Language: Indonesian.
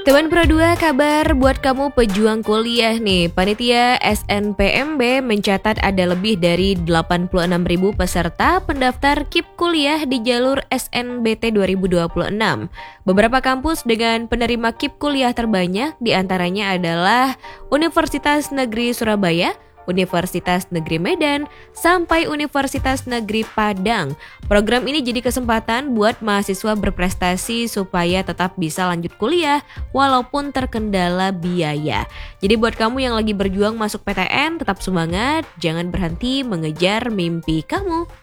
Sobat Pro 2, kabar buat kamu pejuang kuliah nih. Panitia SNPMB mencatat ada lebih dari 86.000 peserta pendaftar KIP kuliah di jalur SNBT 2026. Beberapa kampus dengan penerima KIP kuliah terbanyak diantaranya adalah Universitas Negeri Surabaya, Universitas Negeri Medan, sampai Universitas Negeri Padang. Program ini jadi kesempatan buat mahasiswa berprestasi supaya tetap bisa lanjut kuliah walaupun terkendala biaya. Jadi buat kamu yang lagi berjuang masuk PTN, tetap semangat, jangan berhenti mengejar mimpi kamu.